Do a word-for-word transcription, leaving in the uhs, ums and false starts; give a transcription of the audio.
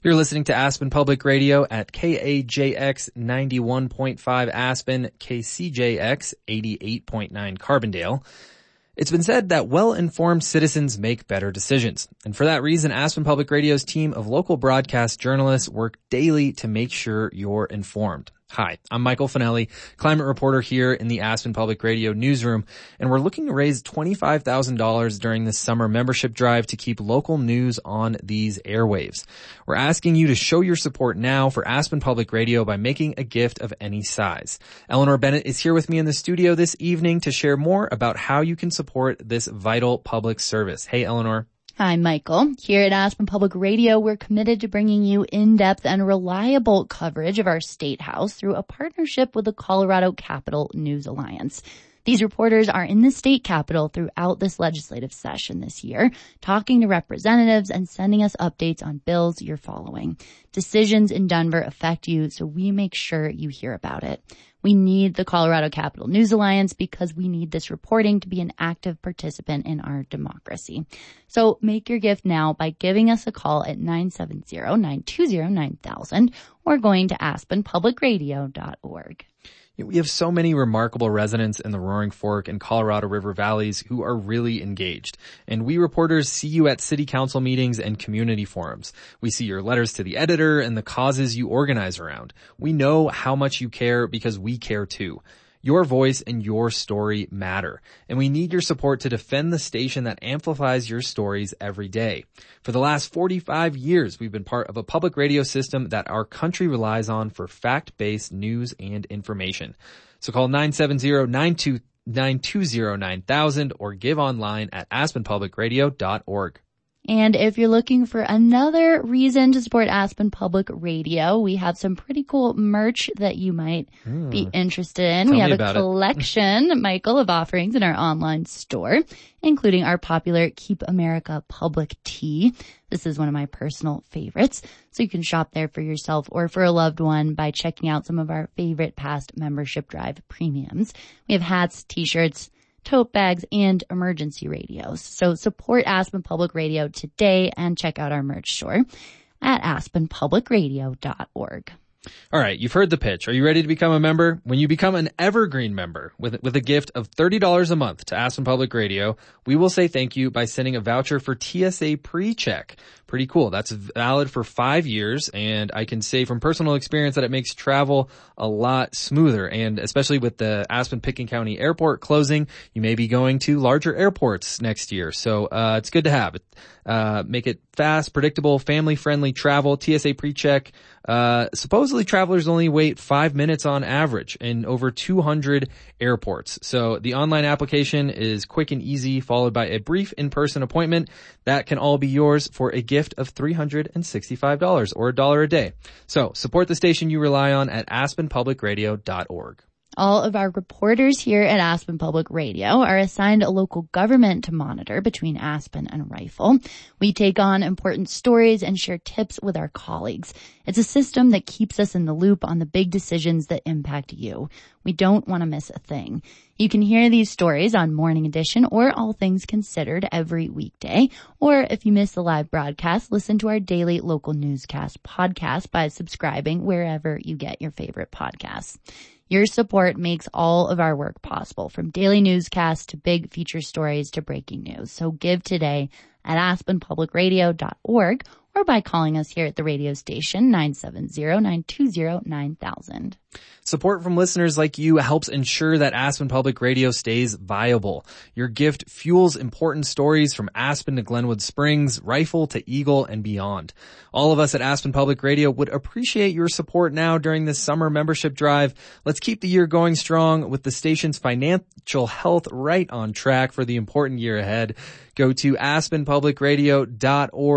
You're listening to Aspen Public Radio at K A J X ninety-one point five Aspen, K C J X eighty-eight point nine Carbondale. It's been said that well-informed citizens make better decisions. And for that reason, Aspen Public Radio's team of local broadcast journalists work daily to make sure you're informed. Hi, I'm Michael Finelli, climate reporter here in the Aspen Public Radio newsroom, and we're looking to raise twenty-five thousand dollars during this summer membership drive to keep local news on these airwaves. We're asking you to show your support now for Aspen Public Radio by making a gift of any size. Eleanor Bennett is here with me in the studio this evening to share more about how you can support this vital public service. Hey, Eleanor. Hi, Michael. Here at Aspen Public Radio, we're committed to bringing you in-depth and reliable coverage of our state house through a partnership with the Colorado Capitol News Alliance. These reporters are in the state capitol throughout this legislative session this year, talking to representatives and sending us updates on bills you're following. Decisions in Denver affect you, so we make sure you hear about it. We need the Colorado Capitol News Alliance because we need this reporting to be an active participant in our democracy. So make your gift now by giving us a call at nine seven zero, nine two zero, nine thousand or going to aspen public radio dot org. We have so many remarkable residents in the Roaring Fork and Colorado River valleys who are really engaged. And we reporters see you at city council meetings and community forums. We see your letters to the editor and the causes you organize around. We know how much you care because we care too. Your voice and your story matter, and we need your support to defend the station that amplifies your stories every day. For the last forty-five years, we've been part of a public radio system that our country relies on for fact-based news and information. So call nine seven zero, nine two zero, nine thousand or give online at aspen public radio dot org. And if you're looking for another reason to support Aspen Public Radio, we have some pretty cool merch that you might mm. be interested in. Tell we have a collection, Michael, of offerings in our online store, including our popular Keep America Public Tee. This is one of my personal favorites. So you can shop there for yourself or for a loved one by checking out some of our favorite past membership drive premiums. We have hats, t-shirts, tote bags, and emergency radios. So support Aspen Public Radio today and check out our merch store at aspen public radio dot org. All right, you've heard the pitch. Are you ready to become a member? When you become an evergreen member with with a gift of thirty dollars a month to Aspen Public Radio, we will say thank you by sending a voucher for T S A PreCheck. Pretty cool. That's valid for five years, and I can say from personal experience that it makes travel a lot smoother, and especially with the Aspen-Pitkin County Airport closing, you may be going to larger airports next year, so uh it's good to have it. Uh make it fast, predictable, family-friendly travel. T S A PreCheck. Uh supposedly travelers only wait five minutes on average in over two hundred airports. So the online application is quick and easy, followed by a brief in-person appointment. That can all be yours for a gift of three hundred sixty-five dollars or a dollar a day. So support the station you rely on at aspen public radio dot org. All of our reporters here at Aspen Public Radio are assigned a local government to monitor between Aspen and Rifle. We take on important stories and share tips with our colleagues. It's a system that keeps us in the loop on the big decisions that impact you. We don't want to miss a thing. You can hear these stories on Morning Edition or All Things Considered every weekday. Or if you miss the live broadcast, listen to our daily local newscast podcast by subscribing wherever you get your favorite podcasts. Your support makes all of our work possible, from daily newscasts to big feature stories to breaking news. So give today at aspen public radio dot org or by calling us here at the radio station, nine seven zero, nine two zero, nine thousand. Support from listeners like you helps ensure that Aspen Public Radio stays viable. Your gift fuels important stories from Aspen to Glenwood Springs, Rifle to Eagle, and beyond. All of us at Aspen Public Radio would appreciate your support now during this summer membership drive. Let's keep the year going strong with the station's financial health right on track for the important year ahead. Go to aspen public radio dot org.